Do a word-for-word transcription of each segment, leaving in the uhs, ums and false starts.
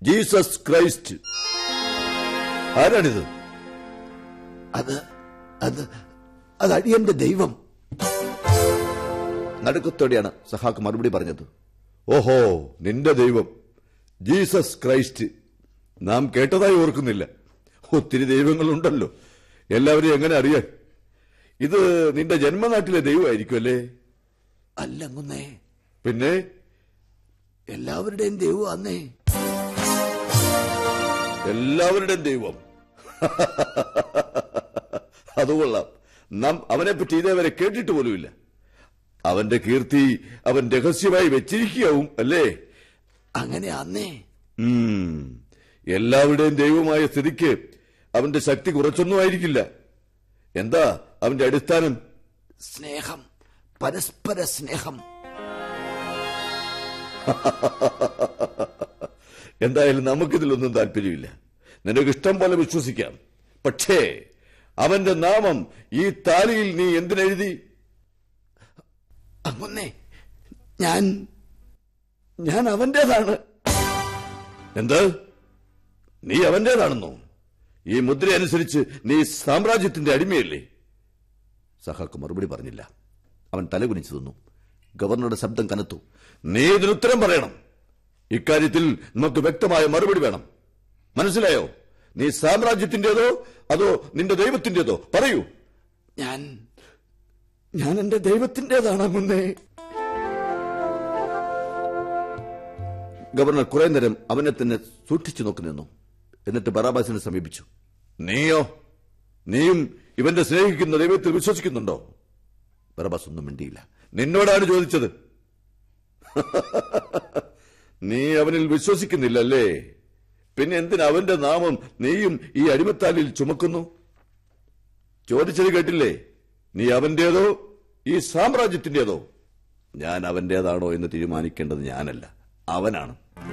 Jesus Christ. ആരാണിത്? അത് അത് അത് അടിയന്റെ ദൈവം. നടുക്കത്തോടെയാണ് സഹാക്ക് മറുപടി പറഞ്ഞത്. ഓഹോ, നിന്റെ ദൈവം ജീസസ് ക്രൈസ്റ്റ്. നാം കേട്ടതായി ഓർക്കുന്നില്ല. ഒത്തിരി ദൈവങ്ങളുണ്ടല്ലോ, എല്ലാവരെയും എങ്ങനെ അറിയാൻ? ഇത് നിന്റെ ജന്മനാട്ടിലെ ദൈവമായിരിക്കും അല്ലേ? അല്ലങ്ങുന്നേ. പിന്നെ? എല്ലാവരുടെയും ദൈവം അന്നേ. എല്ലാവരുടെയും ദൈവം? അതുകൊള്ളാം. നാം അവനെപ്പറ്റി ഇതേവരെ കേട്ടിട്ട് പോലുമില്ല. അവന്റെ കീർത്തി അവൻ രഹസ്യമായി വെച്ചിരിക്കാവും അല്ലേ? അങ്ങനെ അന്നേ. എല്ലാവരുടെയും ദൈവമായ സ്ഥിതിക്ക് അവന്റെ ശക്തി കുറച്ചൊന്നും ആയിരിക്കില്ല. എന്താ അവന്റെ അടിസ്ഥാനം? സ്നേഹം, പരസ്പര സ്നേഹം. എന്തായാലും നമുക്കിതിലൊന്നും താല്പര്യമില്ല. നിനക്ക് ഇഷ്ടം പോലെ വിശ്വസിക്കാം. പക്ഷേ അവന്റെ നാമം ഈ താലിയിൽ നീ എന്തിനെഴുതി? അങ്ങൊന്നേ, ഞാൻ ഞാൻ അവന്റേതാണ്. എന്ത്? നീ അവന്റേതാണെന്നോ? ഈ മുദ്ര അനുസരിച്ച് നീ സാമ്രാജ്യത്തിന്റെ അടിമയല്ലേ? സഹാക്ക് മറുപടി പറഞ്ഞില്ല. അവൻ തലകുനിച്ചു നിന്നു. ഗവർണറുടെ ശബ്ദം കനത്തു. നീ ഇതിനുത്തരം പറയണം. ഇക്കാര്യത്തിൽ നമുക്ക് വ്യക്തമായ മറുപടി വേണം. മനസ്സിലായോ? നീ സാമ്രാജ്യത്തിന്റേതോ അതോ നിന്റെ ദൈവത്തിന്റേതോ? പറയൂ. ഞാൻ ഞാൻ എന്റെ ദൈവത്തിന്റേതാണ് മുന്നേ. ഗവർണർ കുറെ നേരം അവനെ തന്നെ സൂക്ഷിച്ചു നോക്കി നിന്നു. എന്നിട്ട് ബറാബാസിനെ സമീപിച്ചു. നീയോ? നീയും ഇവന്റെ സ്നേഹിക്കുന്ന ദൈവത്തിൽ വിശ്വസിക്കുന്നുണ്ടോ? ബറാബാസ് ഒന്നും മിണ്ടിയില്ല. നിന്നോടാണ് ചോദിച്ചത്. നീ അവനിൽ വിശ്വസിക്കുന്നില്ലല്ലേ? പിന്നെ എന്തിനാ അവന്റെ നാമം നീയും ഈ അടിമത്താലിൽ ചുമക്കുന്നു? ചോദിച്ചത് കേട്ടില്ലേ? നീ അവന്റേതോ ഈ സാമ്രാജ്യത്തിന്റേതോ? ഞാൻ അവന്റേതാണോ എന്ന് തീരുമാനിക്കേണ്ടത് ഞാനല്ല, അവനാണ്.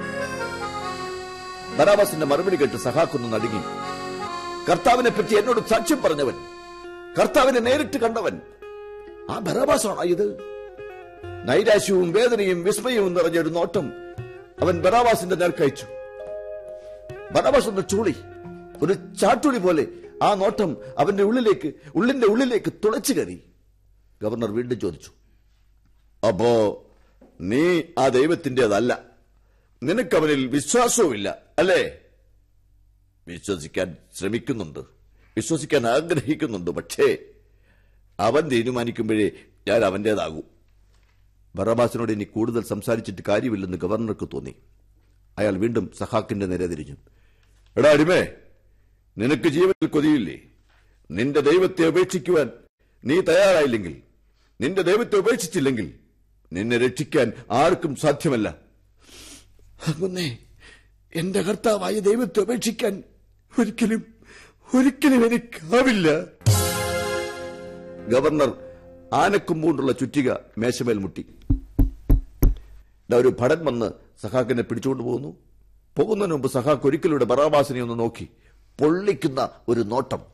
ബറാബാസിന്റെ മറുപടി കേട്ട് സഹാക്കൊന്ന് നടുങ്ങി. കർത്താവിനെ പറ്റി എന്നോട് സാക്ഷ്യം പറഞ്ഞവൻ, കർത്താവിനെ നേരിട്ട് കണ്ടവൻ, ആ ബറാബാസാണോ ഇത്? നൈരാശ്യവും വേദനയും വിസ്മയവും നിറഞ്ഞൊരു നോട്ടം അവൻ ബറാബാസിന്റെ നേർക്കയച്ചു. ബറാബാസ് ഒന്ന് ചൂളി. ഒരു ചാട്ടുളി പോലെ ആ നോട്ടം അവന്റെ ഉള്ളിലേക്ക് ഉള്ളിന്റെ ഉള്ളിലേക്ക് തുളച്ചു കയറി. ഗവർണർ വീണ്ടും ചോദിച്ചു, അപ്പോ നീ ആ ദൈവത്തിന്റേതല്ല, നിനക്കവനിൽ വിശ്വാസവുമില്ല അല്ലേ? വിശ്വസിക്കാൻ ശ്രമിക്കുന്നുണ്ട്, വിശ്വസിക്കാൻ ആഗ്രഹിക്കുന്നുണ്ട്. പക്ഷേ അവൻ തീരുമാനിക്കുമ്പോഴേ ഞാൻ അവന്റേതാകൂ. ബറാബാസിനോട് ഇനി കൂടുതൽ സംസാരിച്ചിട്ട് കാര്യമില്ലെന്ന് ഗവർണർക്ക് തോന്നി. അയാൾ വീണ്ടും സഹാക്കിന്റെ നേരെ തിരിഞ്ഞു. എടാ അടിമേ, നിനക്ക് ജീവനിൽ കൊതിയില്ലേ? നിന്റെ ദൈവത്തെ ഉപേക്ഷിക്കുവാൻ നീ തയ്യാറായില്ലെങ്കിൽ, നിന്റെ ദൈവത്തെ ഉപേക്ഷിച്ചില്ലെങ്കിൽ നിന്നെ രക്ഷിക്കാൻ ആർക്കും സാധ്യമല്ല. അങ്ങുന്നേ, എന്റെ കർത്താവായ ദൈവത്തെ ഉപേക്ഷിക്കാൻ ഒരിക്കലും ഒരിക്കലും എനിക്കാവില്ല. ഗവർണർ ആനക്കൊമ്പുകൊണ്ടുള്ള ചുറ്റിക മേശമേൽ മുട്ടി. ഒരു ഭടൻ വന്ന് സഹാക്കിനെ പിടിച്ചുകൊണ്ടു പോകുന്നു. പോകുന്നതിന് മുമ്പ് സഹാക്ക് ഒരിക്കലൂടെ ബറാബാസിനെ ഒന്ന് നോക്കി. പൊള്ളിക്കുന്ന ഒരു നോട്ടം.